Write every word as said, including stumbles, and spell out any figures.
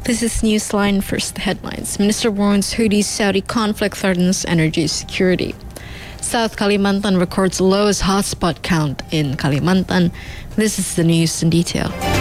This is Newsline. First headlines. Minister warns Houthi-Saudi conflict threatens energy security. South Kalimantan records lowest hotspot count in Kalimantan. This is the news in detail.